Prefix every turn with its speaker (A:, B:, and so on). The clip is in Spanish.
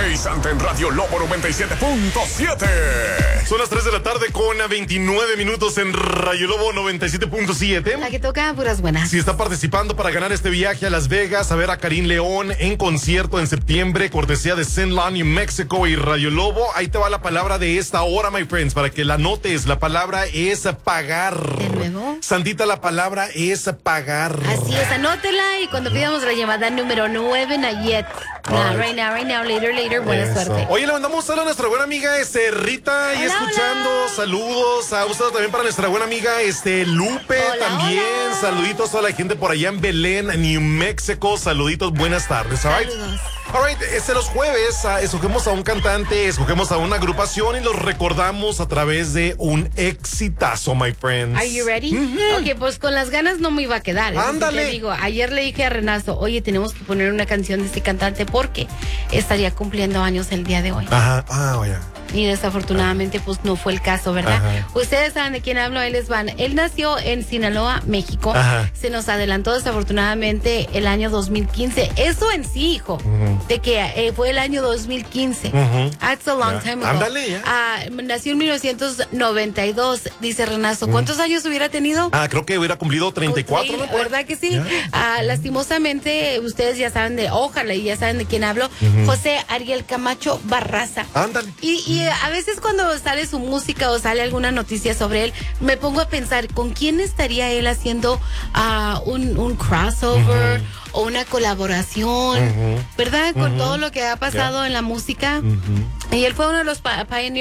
A: Santo en Radio Lobo 97.7.
B: Son las 3 de la tarde con 29 minutos en Radio Lobo 97.7.
C: La que toca puras buenas.
B: Si está participando para ganar este viaje a Las Vegas a ver a Karim León en concierto en septiembre, cortesía de St. Lawn, New Mexico y Radio Lobo, ahí te va la palabra de esta hora, my friends, para que la notes. La palabra es pagar.
C: ¿De nuevo?
B: Sandita, la palabra es pagar.
C: Así es, anótela y cuando pidamos la llamada número 9, not yet. Right now, later, buena
B: Eso.
C: suerte.
B: Oye, le mandamos a nuestra buena amiga Rita, y
C: Hola,
B: escuchando.
C: hola.
B: Saludos a usted también para nuestra buena amiga Lupe.
C: Hola,
B: también
C: hola.
B: saluditos a la gente por allá en Belén, New Mexico. Saluditos, buenas tardes. All right?
C: Saludos.
B: All right, los jueves escogemos a un cantante, escogemos a una agrupación y los recordamos a través de un exitazo, my friends.
C: Are you ready? Ok, pues con las ganas no me iba a quedar.
B: Ándale.
C: Te digo, ayer le dije a Renato, oye, tenemos que poner una canción de este cantante porque estaría cumpliendo años el día de hoy.
B: Ajá, oye.
C: Y desafortunadamente pues no fue el caso, ¿verdad?
B: Ajá.
C: Ustedes saben de quién hablo, ahí les van. Él nació en Sinaloa, México.
B: Ajá.
C: Se nos adelantó desafortunadamente el año 2015. Eso en sí, hijo, de que fue el año 2015. That's a long time ago.
B: Ándale, ya.
C: Nació en 1992, dice Renato. ¿Cuántos años hubiera tenido?
B: Creo que hubiera cumplido 34,
C: Sí,
B: ¿no?
C: ¿verdad que sí?
B: Ya.
C: Lastimosamente, ustedes ya saben ojalá y ya saben de quién hablo, José Ariel Camacho Barraza.
B: Ándale.
C: Y a veces cuando sale su música o sale alguna noticia sobre él, me pongo a pensar, ¿con quién estaría él haciendo un crossover o una colaboración? ¿Verdad? Con todo lo que ha pasado en la música. Y él fue uno de los pioneers